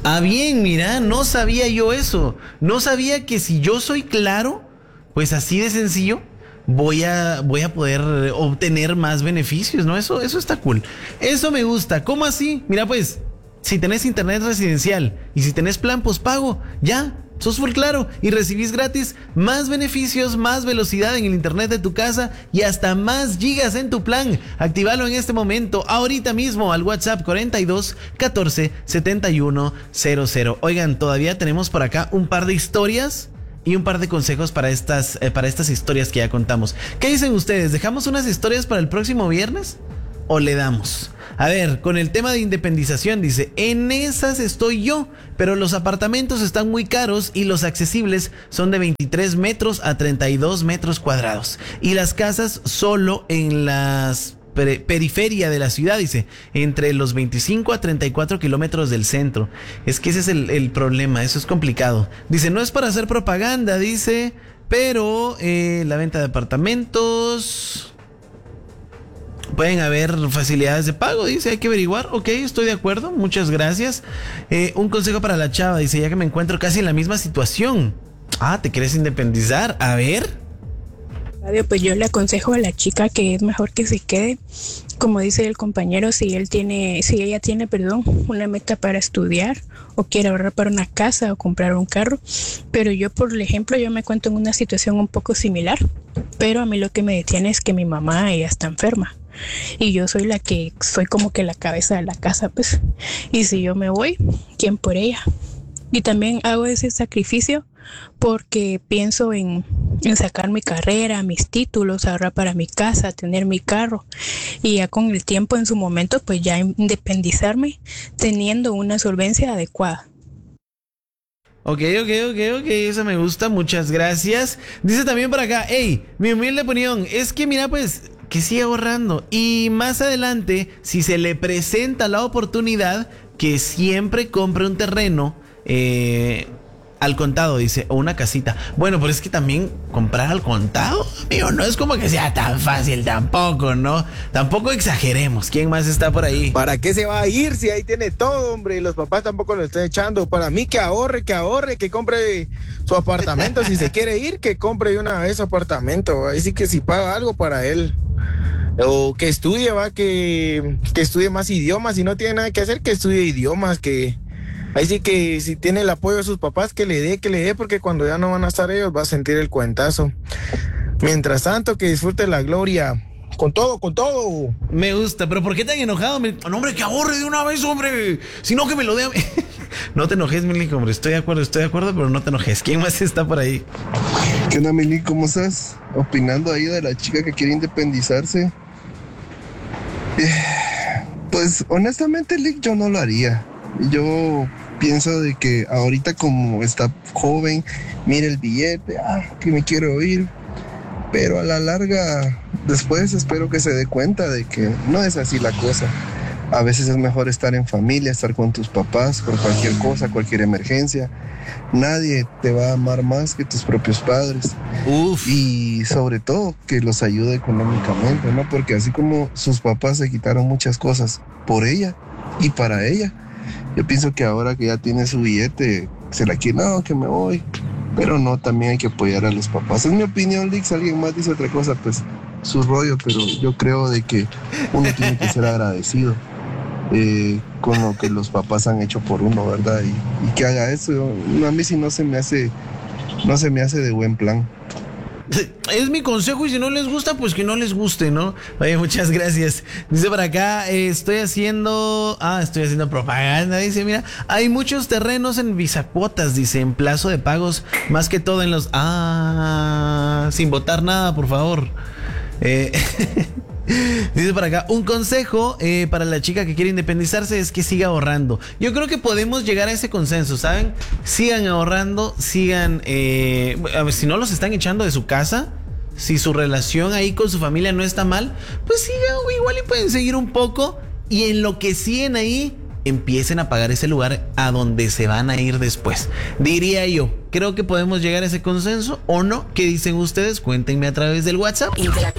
Ah, bien, mira, no sabía yo eso. No sabía que si yo soy claro, pues así de sencillo, voy a poder obtener más beneficios, ¿no? Eso está cool. Eso me gusta. ¿Cómo así? Mira, pues, si tenés internet residencial y si tenés plan postpago, ya, sos full claro y recibís gratis más beneficios, más velocidad en el internet de tu casa y hasta más gigas en tu plan. Actívalo en este momento, ahorita mismo, al WhatsApp 42 14 71 00. Oigan, todavía tenemos por acá un par de historias y un par de consejos para estas historias que ya contamos. ¿Qué dicen ustedes? ¿Dejamos unas historias para el próximo viernes o le damos? A ver, con el tema de independización, dice, en esas estoy yo, pero los apartamentos están muy caros y los accesibles son de 23 metros a 32 metros cuadrados. Y las casas solo en las periferia de la ciudad, dice, entre los 25 a 34 kilómetros del centro. Es que ese es el problema, eso es complicado. Dice, no es para hacer propaganda, dice, pero la venta de apartamentos... Pueden haber facilidades de pago, dice, hay que averiguar. Ok, estoy de acuerdo, muchas gracias. Un consejo para la chava, dice, ya que me encuentro casi en la misma situación. Ah, ¿te quieres independizar? A ver. Pues yo le aconsejo a la chica que es mejor que se quede, como dice el compañero, si ella tiene, una meta para estudiar o quiere ahorrar para una casa o comprar un carro. Pero yo, por ejemplo, yo me encuentro en una situación un poco similar, pero a mí lo que me detiene es que mi mamá, ella está enferma. Y yo soy como que la cabeza de la casa, pues. Y si yo me voy, ¿quién por ella? Y también hago ese sacrificio porque pienso en sacar mi carrera, mis títulos, ahorrar para mi casa, tener mi carro. Y ya con el tiempo, en su momento, pues ya independizarme teniendo una solvencia adecuada. Ok, eso me gusta, muchas gracias. Dice también por acá, hey, mi humilde opinión es que mira, pues, que siga ahorrando y más adelante, si se le presenta la oportunidad, que siempre compre un terreno al contado, dice, o una casita. Bueno, pero es que también comprar al contado, amigo, no es como que sea tan fácil tampoco, ¿no? Tampoco exageremos. ¿Quién más está por ahí? ¿Para qué se va a ir si ahí tiene todo, hombre? Los papás tampoco lo están echando. Para mí que ahorre, que compre su apartamento. Si se quiere ir, que compre de una vez su apartamento. Ahí sí que si paga algo para él. O que estudie, que estudie más idiomas. Si no tiene nada que hacer, que estudie idiomas, ahí sí que si tiene el apoyo de sus papás, que le dé, porque cuando ya no van a estar ellos, va a sentir el cuentazo. Mientras tanto, que disfrute la gloria. Con todo. Me gusta, pero ¿por qué tan enojado? No, hombre, que ahorre de una vez, hombre. Si no, que me lo dé. No te enojes, Milik, hombre. Estoy de acuerdo, pero no te enojes. ¿Quién más está por ahí? ¿Qué onda, Milik? ¿Cómo estás? Opinando ahí de la chica que quiere independizarse. Pues, honestamente, Lick, yo no lo haría. Yo pienso de que ahorita como está joven, mire el billete, que me quiero ir, pero a la larga después espero que se dé cuenta de que no es así la cosa. A veces es mejor estar en familia, estar con tus papás por cualquier cosa, cualquier emergencia. Nadie te va a amar más que tus propios padres. Uf. Y sobre todo que los ayude económicamente, ¿no? Porque así como sus papás se quitaron muchas cosas por ella y para ella, yo pienso que ahora que ya tiene su billete, se la quiere, no, que me voy. Pero no, también hay que apoyar a los papás. Es mi opinión, Lick. Si alguien más dice otra cosa, pues su rollo. Pero yo creo de que uno tiene que ser agradecido con lo que los papás han hecho por uno, ¿verdad? Y que haga eso, a mí sí no se me hace de buen plan. Es mi consejo y si no les gusta, pues que no les guste, ¿no? Oye, muchas gracias. Dice por acá, estoy haciendo propaganda. Dice, mira, hay muchos terrenos en bisacuotas, dice, en plazo de pagos, más que todo en los... sin votar nada, por favor. Dice por acá, un consejo para la chica que quiere independizarse es que siga ahorrando. Yo creo que podemos llegar a ese consenso, ¿saben? Sigan ahorrando, sigan... a ver, si no los están echando de su casa, si su relación ahí con su familia no está mal, pues sigan, igual y pueden seguir un poco. Y en lo que siguen ahí, empiecen a pagar ese lugar a donde se van a ir después. Diría yo, creo que podemos llegar a ese consenso, ¿o no? ¿Qué dicen ustedes? Cuéntenme a través del WhatsApp.